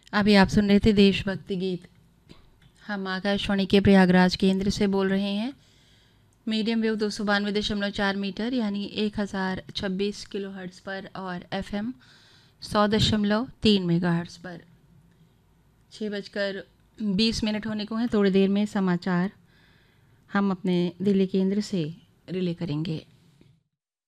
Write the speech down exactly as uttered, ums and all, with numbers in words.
अभी आप सुन रहे थे देशभक्ति गीत। हम आकाशवाणी के प्रयागराज केंद्र से बोल रहे हैं। मीडियम वेव दो सौ बानवे दशमलव चार मीटर यानी एक हज़ार छब्बीस किलो हर्ट्ज़ पर और एफ एम सौ दशमलव तीन मेगा हर्ट्ज़ पर। छः बजकर बीस मिनट होने को हैं। थोड़ी देर में समाचार हम अपने दिल्ली केंद्र से रिले करेंगे।